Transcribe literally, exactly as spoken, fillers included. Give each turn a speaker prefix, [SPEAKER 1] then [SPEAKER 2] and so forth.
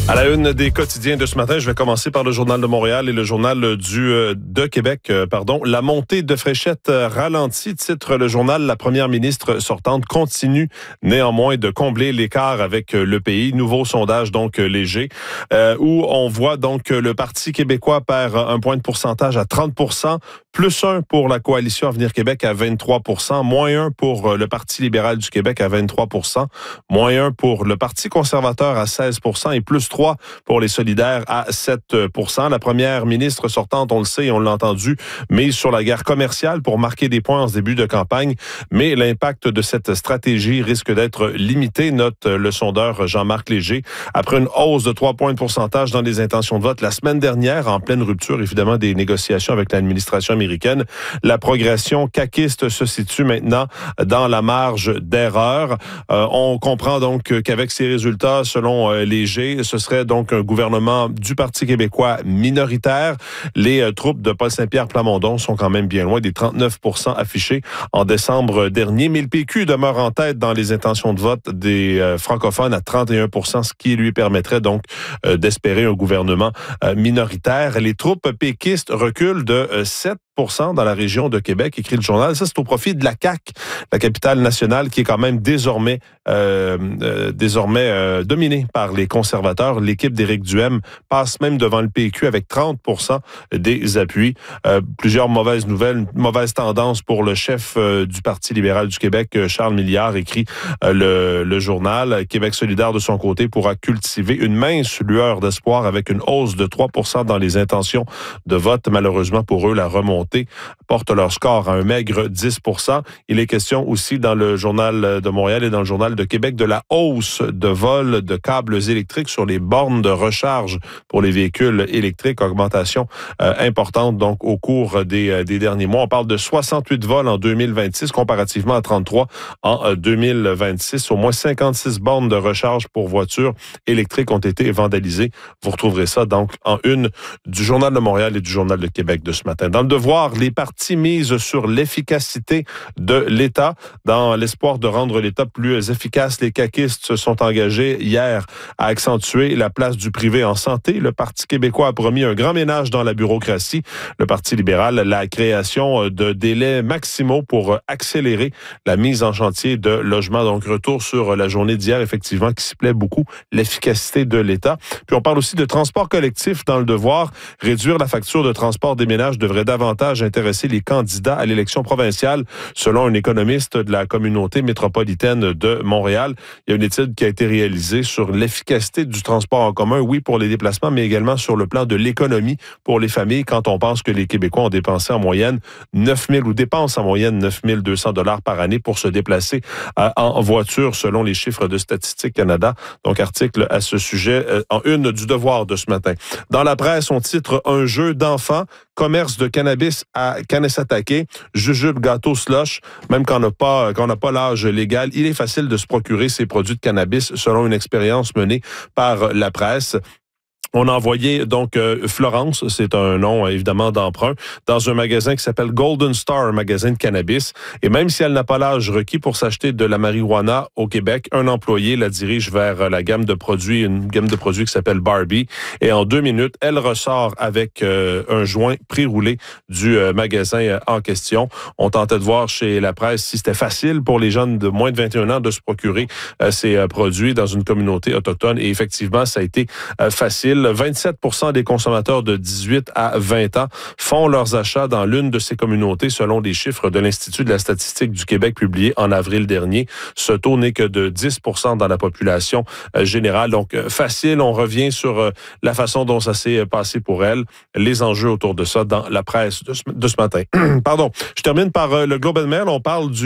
[SPEAKER 1] À la une des quotidiens de ce matin, je vais commencer par le Journal de Montréal et le Journal du euh, de Québec. Euh, pardon. La montée de fréchette euh, ralentit, titre le journal. La première ministre sortante continue néanmoins de combler l'écart avec euh, le pays. Nouveau sondage donc euh, léger euh, où on voit donc euh, le Parti québécois perd un point de pourcentage à trente pour cent, plus un pour la coalition Avenir Québec à vingt-trois pour cent, moins un pour euh, le Parti libéral du Québec à vingt-trois pour cent, moins un pour le Parti conservateur à seize pour cent et plus trois pour les solidaires à sept pour cent. La première ministre sortante, on le sait et on l'a entendu, mise sur la guerre commerciale pour marquer des points en ce début de campagne, mais l'impact de cette stratégie risque d'être limité, note le sondeur Jean-Marc Léger. Après une hausse de trois points de pourcentage dans les intentions de vote la semaine dernière, en pleine rupture évidemment des négociations avec l'administration américaine, la progression caquiste se situe maintenant dans la marge d'erreur. Euh, on comprend donc qu'avec ces résultats, selon euh, Léger, ce serait donc un gouvernement du Parti québécois minoritaire. Les euh, troupes de Paul Saint-Pierre Plamondon sont quand même bien loin des trente-neuf pour cent affichés en décembre dernier. Mais le P Q demeure en tête dans les intentions de vote des euh, francophones à trente et un pour cent, ce qui lui permettrait donc euh, d'espérer un gouvernement euh, minoritaire. Les troupes péquistes reculent de euh, sept pour cent dans la région de Québec, écrit le journal. Ça, c'est au profit de la C A Q, la capitale nationale, qui est quand même désormais euh, euh, désormais euh, dominée par les conservateurs. L'équipe d'Éric Duhem passe même devant le P Q avec trente pour cent des appuis. Euh, plusieurs mauvaises nouvelles, mauvaise tendance pour le chef euh, du Parti libéral du Québec, Charles Milliard, écrit euh, le, le journal. Québec solidaire, de son côté, pourra cultiver une mince lueur d'espoir avec une hausse de trois pour cent dans les intentions de vote. Malheureusement pour eux, la remontée porte leur score à un maigre dix pour cent. Il est question aussi dans le Journal de Montréal et dans le Journal de Québec de la hausse de vol de câbles électriques sur les bornes de recharge pour les véhicules électriques. Augmentation euh, importante donc au cours des, euh, des derniers mois. On parle de soixante-huit vols en deux mille vingt-six comparativement à trente-trois en euh, deux mille vingt-six. Au moins cinquante-six bornes de recharge pour voitures électriques ont été vandalisées. Vous retrouverez ça donc en une du Journal de Montréal et du Journal de Québec de ce matin. Dans le Devoir, les partis misent sur l'efficacité de l'État. Dans l'espoir de rendre l'État plus efficace, les caquistes se sont engagés hier à accentuer la place du privé en santé. Le Parti québécois a promis un grand ménage dans la bureaucratie. Le Parti libéral, la création de délais maximaux pour accélérer la mise en chantier de logements. Donc, retour sur la journée d'hier, effectivement, qui ciblait beaucoup l'efficacité de l'État. Puis, on parle aussi de transport collectif dans le Devoir. Réduire la facture de transport des ménages devrait davantage intéresser les candidats à l'élection provinciale, selon un économiste de la communauté métropolitaine de Montréal. Il y a une étude qui a été réalisée sur l'efficacité du transport en commun, oui, pour les déplacements, mais également sur le plan de l'économie pour les familles, quand on pense que les Québécois ont dépensé en moyenne neuf mille ou dépensent en moyenne neuf mille deux cents dollars par année pour se déplacer euh, en voiture, selon les chiffres de Statistique Canada. Donc, article à ce sujet euh, en une du Devoir de ce matin. Dans la presse, on titre « Un jeu d'enfants, commerce de cannabis à Kanesatake, jujube, gâteau, slush ». Même quand on n'a pas, quand on n'a pas l'âge légal, il est facile de se procurer ces produits de cannabis, selon une expérience menée par la presse. On a envoyé donc euh, Florence, c'est un nom évidemment d'emprunt, dans un magasin qui s'appelle Golden Star, un magasin de cannabis. Et même si elle n'a pas l'âge requis pour s'acheter de la marijuana au Québec, un employé la dirige vers la gamme de produits, une gamme de produits qui s'appelle Barbie. Et en deux minutes, elle ressort avec euh, un joint pré-roulé du euh, magasin en question. On tentait de voir chez la presse si c'était facile pour les jeunes de moins de vingt et un ans de se procurer euh, ces euh, produits dans une communauté autochtone. Et effectivement, ça a été euh, facile. vingt-sept pour cent des consommateurs de dix-huit à vingt ans font leurs achats dans l'une de ces communautés, selon des chiffres de l'Institut de la statistique du Québec publiés en avril dernier. Ce taux n'est que de dix pour cent dans la population euh, générale. Donc, euh, facile, on revient sur euh, la façon dont ça s'est passé pour elle, les enjeux autour de ça dans la presse de ce, de ce matin. Pardon, je termine par euh, le Globe and Mail. On parle du